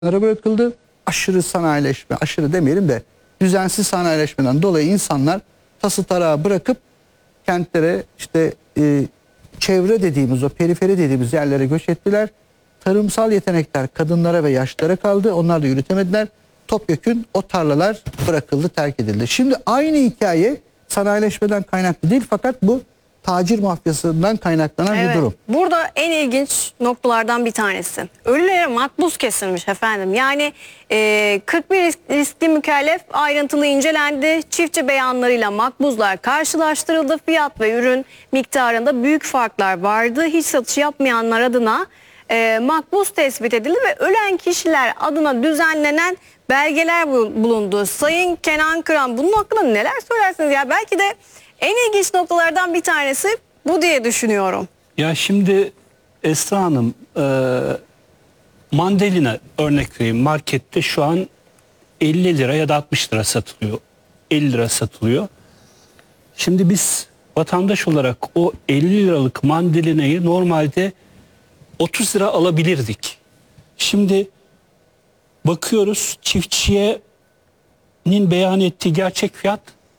bırakıldı. Aşırı sanayileşme, aşırı demeyelim de düzensiz sanayileşmeden dolayı insanlar tası tarağı bırakıp kentlere, işte çevre dediğimiz, o periferi dediğimiz yerlere göç ettiler. Tarımsal yetenekler kadınlara ve yaşlılara kaldı. Onlar da yürütemediler. Topyekün o tarlalar bırakıldı, terk edildi. Şimdi aynı hikaye sanayileşmeden kaynaklı değil, fakat bu tacir mafyasından kaynaklanan bir durum. Burada en ilginç noktalardan bir tanesi. Ölülere makbuz kesilmiş efendim. Yani 41 riskli mükellef ayrıntılı incelendi. Çiftçi beyanlarıyla makbuzlar karşılaştırıldı. Fiyat ve ürün miktarında büyük farklar vardı. Hiç satış yapmayanlar adına makbuz tespit edildi ve ölen kişiler adına düzenlenen belgeler bulundu. Sayın Kenan Kıran, bunun hakkında neler söylersiniz ya? Belki de en ilginç noktalardan bir tanesi bu diye düşünüyorum. Ya şimdi Esra Hanım, mandalina örnek vereyim, markette şu an 50 lira ya da 60 lira satılıyor. 50 lira satılıyor. Şimdi biz vatandaş olarak o 50 liralık mandalinayı normalde 30 lira alabilirdik. Şimdi bakıyoruz, çiftçinin beyan ettiği gerçek fiyat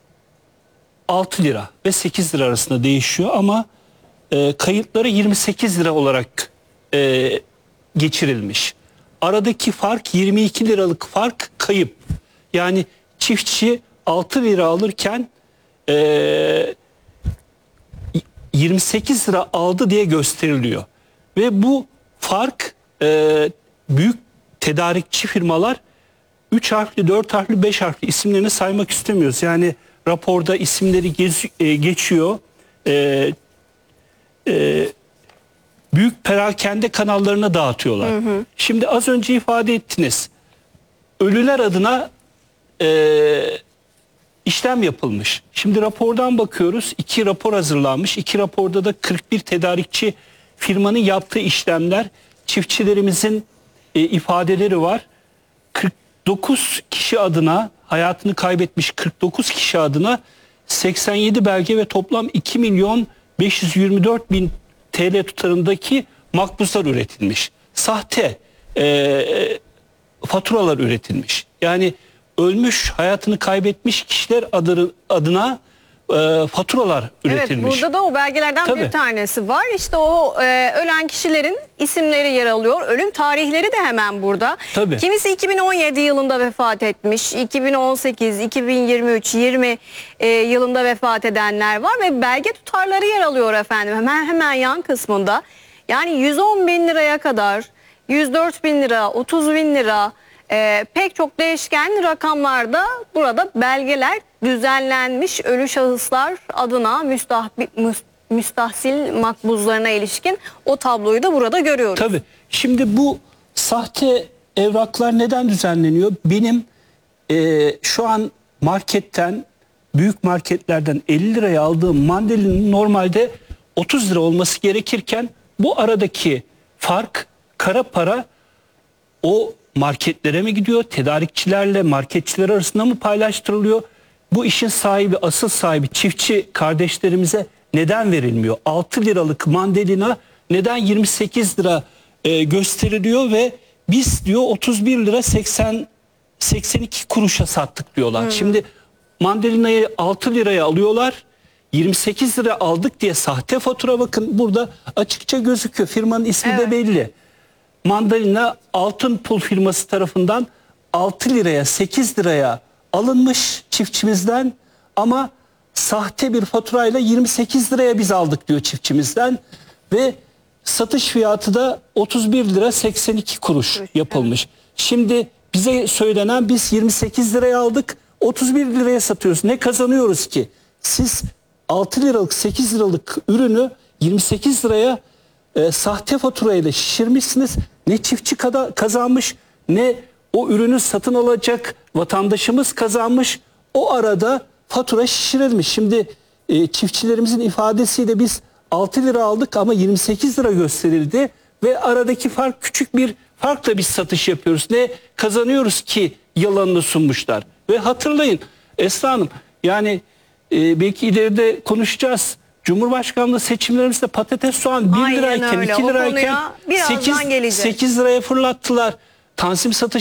6 lira ve 8 lira arasında değişiyor ama kayıtları 28 lira olarak geçirilmiş. Aradaki fark 22 liralık fark kayıp. Yani çiftçi 6 lira alırken 28 lira aldı diye gösteriliyor. Ve bu fark büyük tedarikçi firmalar 3 harfli, 4 harfli, 5 harfli isimlerini saymak istemiyoruz. Yani raporda isimleri geçiyor. Büyük perakende kanallarına dağıtıyorlar. Şimdi az önce ifade ettiniz. Ölüler adına işlem yapılmış. Şimdi rapordan bakıyoruz. 2 rapor hazırlanmış. 2 raporda da 41 tedarikçi firmanın yaptığı işlemler, çiftçilerimizin ifadeleri var. 49 kişi adına, hayatını kaybetmiş 49 kişi adına 87 belge ve toplam 2.524.000 TL tutarındaki makbuzlar üretilmiş. Sahte faturalar üretilmiş. Yani ölmüş, hayatını kaybetmiş kişiler adına faturalar üretilmiş. Evet, burada da o belgelerden bir tanesi var. İşte o ölen kişilerin isimleri yer alıyor. Ölüm tarihleri de hemen burada. Tabii. Kimisi 2017 yılında vefat etmiş. 2018, 2023, 20 yılında vefat edenler var ve belge tutarları yer alıyor efendim. Hemen yan kısmında. Yani 110 bin liraya kadar, 104 bin lira, 30 bin lira, pek çok değişken rakamlarda burada belgeler düzenlenmiş, ölü şahıslar adına müstahsil makbuzlarına ilişkin o tabloyu da burada görüyoruz. Tabii. Şimdi bu sahte evraklar neden düzenleniyor? Benim şu an marketten, büyük marketlerden 50 liraya aldığım mandalinin normalde 30 lira olması gerekirken bu aradaki fark, kara para, o marketlere mi gidiyor? Tedarikçilerle marketçiler arasında mı paylaştırılıyor? Bu işin sahibi, asıl sahibi çiftçi kardeşlerimize neden verilmiyor? 6 liralık mandalina neden 28 lira gösteriliyor ve biz diyor 31 lira 82 kuruşa sattık diyorlar. Şimdi mandalinayı 6 liraya alıyorlar. 28 lira aldık diye sahte fatura, bakın burada açıkça gözüküyor. Firmanın ismi de belli. Mandalina Altın Pul firması tarafından 6 liraya 8 liraya alınmış çiftçimizden ama sahte bir faturayla 28 liraya biz aldık diyor çiftçimizden ve satış fiyatı da 31 lira 82 kuruş yapılmış. Şimdi bize söylenen biz 28 liraya aldık, 31 liraya satıyoruz. Ne kazanıyoruz ki? Siz 6 liralık 8 liralık ürünü 28 liraya sahte faturayla şişirmişsiniz. Ne çiftçi kazanmış, ne o ürünü satın alacak vatandaşımız kazanmış. O arada fatura şişirilmiş. Şimdi çiftçilerimizin ifadesiyle biz 6 lira aldık ama 28 lira gösterildi ve aradaki fark, küçük bir farkla biz satış yapıyoruz. Ne kazanıyoruz ki yalanını sunmuşlar. Ve hatırlayın Esra Hanım, yani belki ileride konuşacağız. Cumhurbaşkanlığı seçimlerimizde patates, soğan 1 lirayken, 2 lirayken 8 liraya fırlattılar. tansim satış